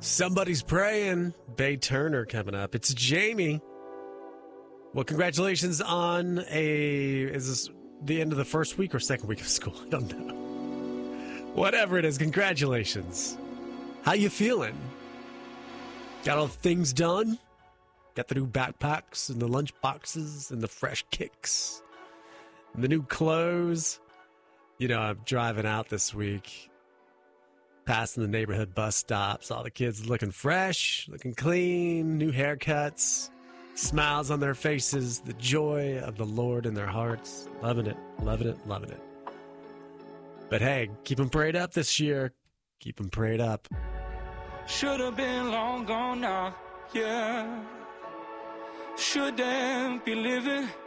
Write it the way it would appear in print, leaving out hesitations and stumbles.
Somebody's Praying. Bay Turner coming up. It's Jamie. Well, congratulations on is this the end of the first week or second week of school? I don't know. Whatever it is, congratulations. How you feeling? Got all the things done? Got the new backpacks and the lunch boxes and the fresh kicks and the new clothes. You know, I'm driving out this week, passing the neighborhood bus stops. All the kids looking fresh, looking clean, new haircuts, smiles on their faces, the joy of the Lord in their hearts. Loving it, loving it, loving it. But hey, keep them prayed up this year. Keep them prayed up. Should have been long gone now, yeah. Shouldn't be living